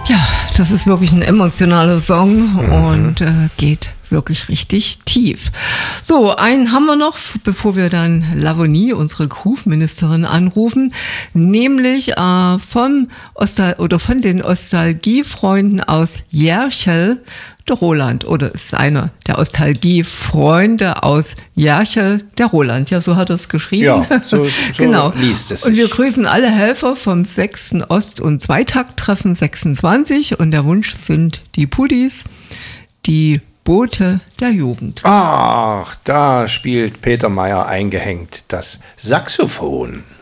Ja, das ist wirklich ein emotionaler Song und geht wirklich richtig tief. So, einen haben wir noch, bevor wir dann Lavonie, unsere Groove-Ministerin, anrufen, nämlich von den Nostalgiefreunden aus Järchel, der Roland, oder ist einer der Nostalgiefreunde aus Järchel, der Roland. Ja, so hat er es geschrieben. Ja, so genau. Liest es sich. Und wir grüßen alle Helfer vom 6. Ost- und Zweitakt-Treffen 26 und der Wunsch sind die Pudis, die Boote der Jugend. Ach, da spielt Peter Mayer eingehängt das Saxophon.